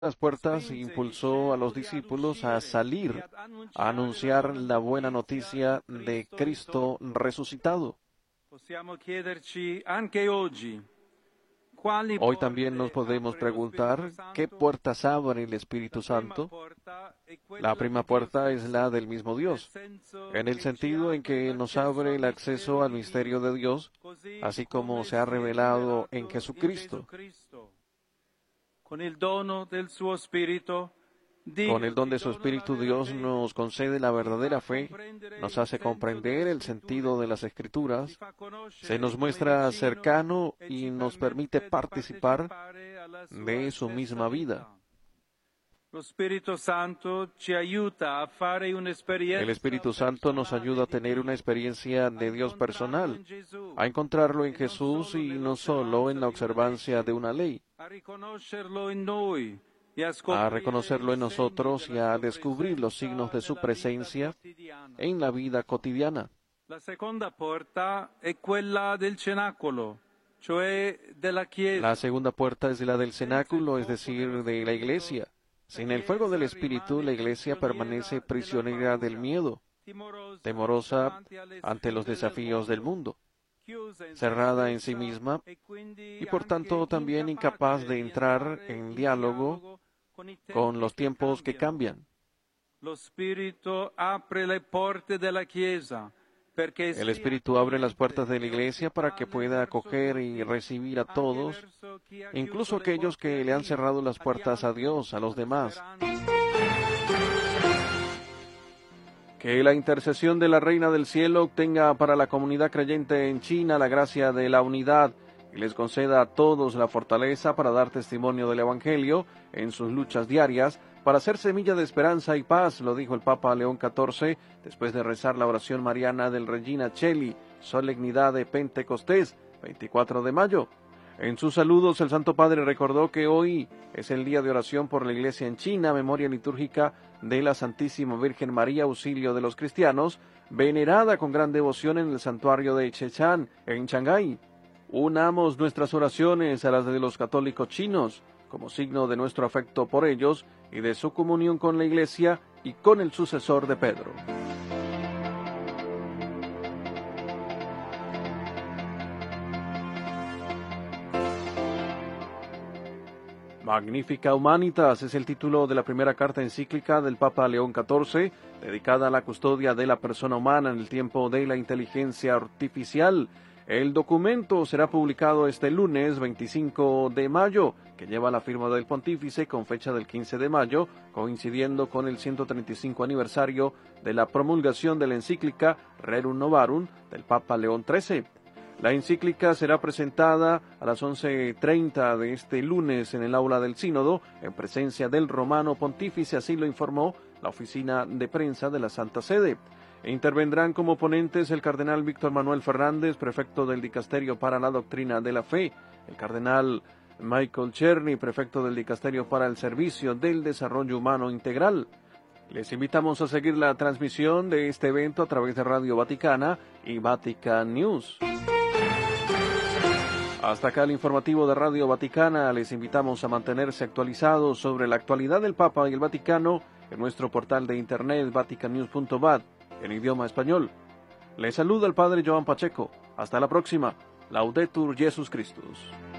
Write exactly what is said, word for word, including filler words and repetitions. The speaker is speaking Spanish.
las puertas impulsó a los discípulos a salir, a anunciar la buena noticia de Cristo resucitado. Hoy también nos podemos preguntar, ¿qué puertas abre el Espíritu Santo? La primera puerta es la del mismo Dios, en el sentido en que nos abre el acceso al misterio de Dios, así como se ha revelado en Jesucristo. Con el don de su Espíritu, Dios nos concede la verdadera fe, nos hace comprender el sentido de las Escrituras, se nos muestra cercano y nos permite participar de su misma vida. El Espíritu Santo nos ayuda a tener una experiencia de Dios personal, a encontrarlo en Jesús y no solo en la observancia de una ley, a reconocerlo en nosotros y a descubrir los signos de su presencia en la vida cotidiana. La segunda puerta es la del cenáculo. La segunda puerta es la del cenáculo, es decir, de la iglesia. Sin el fuego del Espíritu, la iglesia permanece prisionera del miedo, temorosa ante los desafíos del mundo, cerrada en sí misma y por tanto también incapaz de entrar en diálogo con los tiempos que cambian. El Espíritu abre las puertas de la iglesia El Espíritu abre las puertas de la iglesia para que pueda acoger y recibir a todos, incluso aquellos que le han cerrado las puertas a Dios, a los demás. Que la intercesión de la Reina del Cielo obtenga para la comunidad creyente en China la gracia de la unidad y les conceda a todos la fortaleza para dar testimonio del Evangelio en sus luchas diarias, para ser semilla de esperanza y paz, lo dijo el Papa León catorce, después de rezar la oración mariana del Regina Coeli, solemnidad de Pentecostés, veinticuatro de mayo. En sus saludos, el Santo Padre recordó que hoy es el día de oración por la Iglesia en China, memoria litúrgica de la Santísima Virgen María, auxilio de los cristianos, venerada con gran devoción en el santuario de Chechán, en Shanghái. Unamos nuestras oraciones a las de los católicos chinos, como signo de nuestro afecto por ellos y de su comunión con la Iglesia y con el sucesor de Pedro. Magnifica Humanitas es el título de la primera carta encíclica del Papa León catorce, dedicada a la custodia de la persona humana en el tiempo de la inteligencia artificial. El documento será publicado este lunes veinticinco de mayo, que lleva la firma del pontífice con fecha del quince de mayo, coincidiendo con el ciento treinta y cinco aniversario de la promulgación de la encíclica Rerum Novarum del Papa León trece. La encíclica será presentada a las once treinta de este lunes en el aula del sínodo, en presencia del romano pontífice, así lo informó la oficina de prensa de la Santa Sede. Intervendrán como ponentes el cardenal Víctor Manuel Fernández, prefecto del Dicasterio para la Doctrina de la Fe, el cardenal Michael Cherny, prefecto del Dicasterio para el Servicio del Desarrollo Humano Integral. Les invitamos a seguir la transmisión de este evento a través de Radio Vaticana y Vatican News. Hasta acá el informativo de Radio Vaticana. Les invitamos a mantenerse actualizados sobre la actualidad del Papa y el Vaticano en nuestro portal de internet vatican news punto v a t en idioma español. Les saluda el Padre Joan Pacheco. Hasta la próxima. Laudetur Jesus Christus.